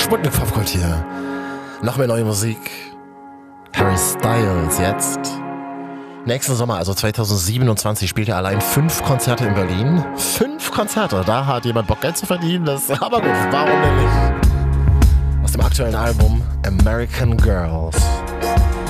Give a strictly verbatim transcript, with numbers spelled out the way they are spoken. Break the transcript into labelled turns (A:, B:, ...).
A: Sputnik Popkult hier. Noch mehr neue Musik. Harry Styles jetzt. Nächsten Sommer, also zweitausendsiebenundzwanzig, spielt er allein fünf Konzerte in Berlin. Fünf Konzerte, da hat jemand Bock, Geld zu verdienen. Das, aber gut, warum denn nicht? Aus dem aktuellen Album American Girls.